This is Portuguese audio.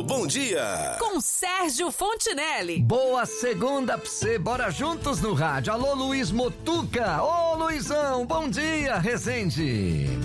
no Bom Dia. Com Sérgio Fontinelli. Boa segunda pra você, bora juntos no rádio. Alô, Luiz Motuca. Ô, Luizão, bom dia, Resende.